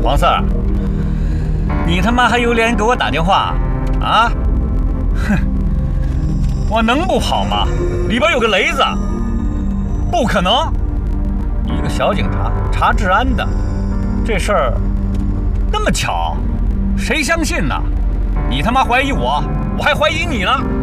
黄四儿，你他妈还有脸给我打电话啊？哼，我能不跑吗？里边有个雷子，不可能！一个小警察查治安的，这事儿那么巧，谁相信呢？你他妈怀疑我，我还怀疑你呢。